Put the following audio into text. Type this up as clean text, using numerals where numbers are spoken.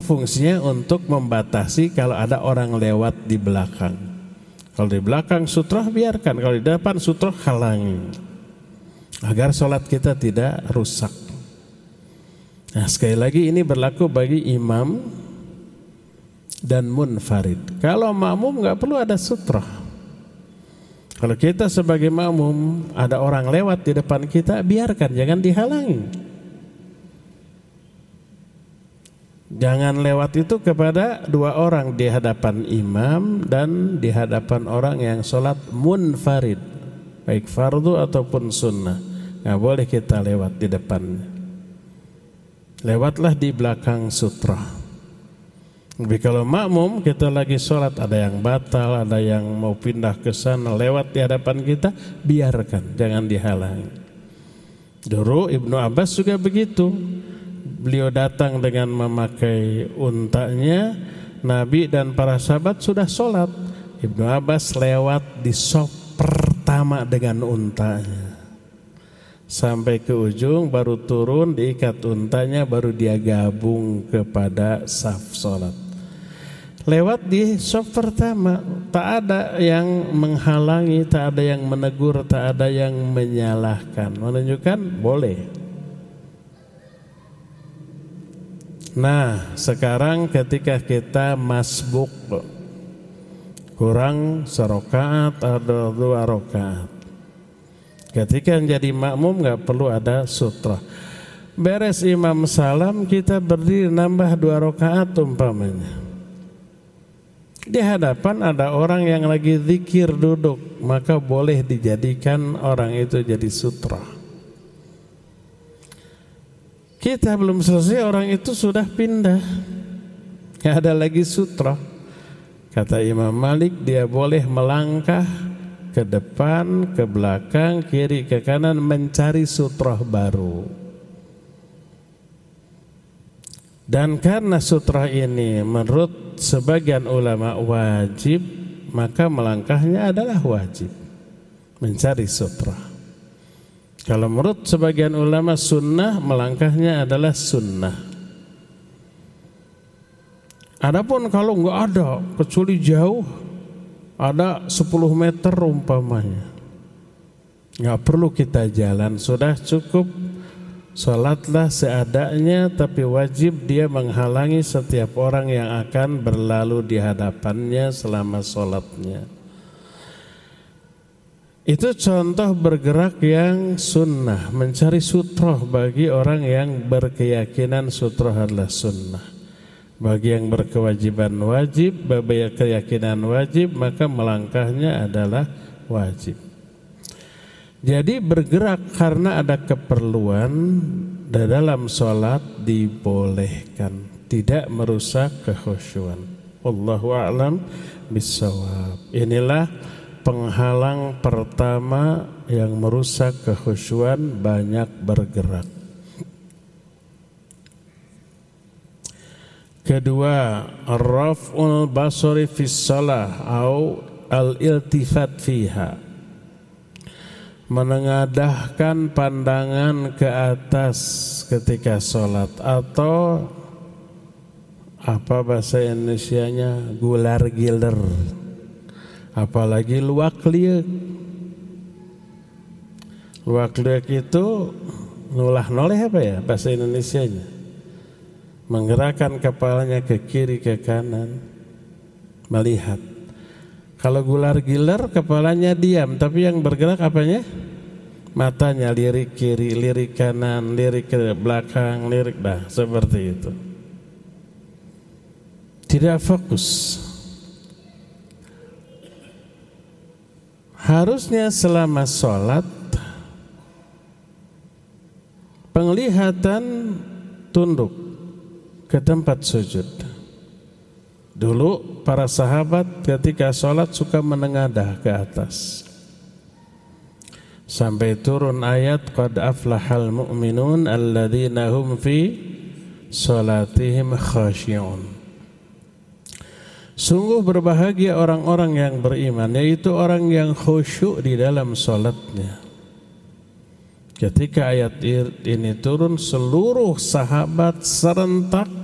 fungsinya untuk membatasi kalau ada orang lewat di belakang. Kalau di belakang sutroh biarkan, kalau di depan sutroh halangi, agar sholat kita tidak rusak. Nah, sekali lagi ini berlaku bagi imam dan munfarid. Kalau makmum nggak perlu ada sutroh. Kalau kita sebagai makmum ada orang lewat di depan kita, biarkan, jangan dihalangi. Jangan lewat itu kepada dua orang di hadapan imam dan di hadapan orang yang sholat munfarid, baik fardu ataupun sunnah. Nggak boleh kita lewat di depannya. Lewatlah di belakang sutra. Tapi kalau makmum kita lagi sholat, ada yang batal, ada yang mau pindah ke sana, lewat di hadapan kita, biarkan, jangan dihalangi. Dulu Ibnu Abbas juga begitu. Beliau datang dengan memakai untanya, Nabi dan para sahabat sudah sholat. Ibnu Abbas lewat di saf pertama dengan untanya, sampai ke ujung baru turun, diikat untanya, baru dia gabung kepada saf sholat. Lewat di saf pertama, tak ada yang menghalangi, tak ada yang menegur, tak ada yang menyalahkan, menunjukkan boleh. Nah, sekarang ketika kita masbuk, kurang serakaat atau 2 rakaat, ketika menjadi makmum nggak perlu ada sutra. Beres imam salam, kita berdiri nambah 2 rakaat umpamanya. Di hadapan ada orang yang lagi zikir duduk, maka boleh dijadikan orang itu jadi sutra. Kita belum selesai, orang itu sudah pindah, nggak ada lagi sutra. Kata Imam Malik, dia boleh melangkah ke depan, ke belakang, kiri, ke kanan, mencari sutra baru. Dan karena sutra ini menurut sebagian ulama wajib, maka melangkahnya adalah wajib, mencari sutra. Kalau menurut sebagian ulama sunnah, melangkahnya adalah sunnah. Adapun kalau enggak ada, kecuali jauh, ada 10 meter umpamanya, enggak perlu kita jalan, sudah cukup salatlah seadanya, tapi wajib dia menghalangi setiap orang yang akan berlalu di hadapannya selama salatnya. Itu contoh bergerak yang sunnah, mencari sutroh bagi orang yang berkeyakinan sutroh adalah sunnah. Bagi yang berkewajiban wajib, bagi keyakinan wajib, maka melangkahnya adalah wajib. Jadi bergerak karena ada keperluan dalam sholat dibolehkan, tidak merusak kekhusyuan. Wallahu a'lam bissawab. Inilah penghalang pertama yang merusak kekhusyuan, banyak bergerak. Kedua, raf'ul basari fis shalah au al-iltifat fiha, menengadahkan pandangan ke atas ketika sholat, atau apa bahasa Indonesianya, gular-giler, apalagi luak-liuk. Luak-liuk itu nulah-noleh apa ya bahasa Indonesianya, menggerakkan kepalanya ke kiri ke kanan, melihat. Kalau gular-giler kepalanya diam, tapi yang bergerak apanya? Matanya lirik kiri, lirik kanan, lirik ke belakang, lirik, seperti itu. Tidak fokus. Harusnya selama sholat penglihatan tunduk ke tempat sujud. Dulu para sahabat ketika sholat suka menengadah ke atas, sampai turun ayat qad aflahal mu'minun alladzina hum fi sholatihim khashi'un. Sungguh berbahagia orang-orang yang beriman, yaitu orang yang khusyuk di dalam sholatnya. Ketika ayat ini turun, seluruh sahabat serentak